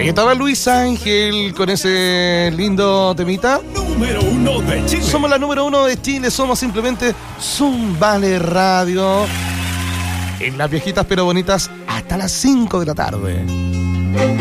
estaba Luis Ángel con ese lindo temita. Número 1 de Chile. Somos la número 1 de Chile, somos simplemente Zumbale Radio. En las viejitas pero bonitas hasta las 5 de la tarde.